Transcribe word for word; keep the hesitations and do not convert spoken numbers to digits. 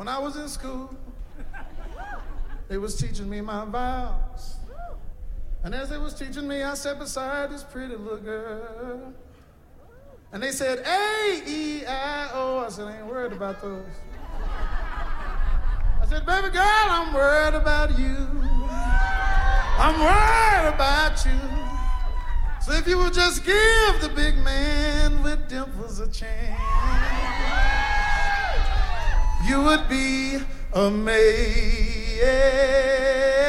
When I was in school, they was teaching me my vows. And as they was teaching me, I sat beside this pretty little girl. And they said, A, E, I, O. I said, I ain't worried about those. I said, baby girl, I'm worried about you. I'm worried about you. So if you would just give the big man with dimples a chance, you would be amazed.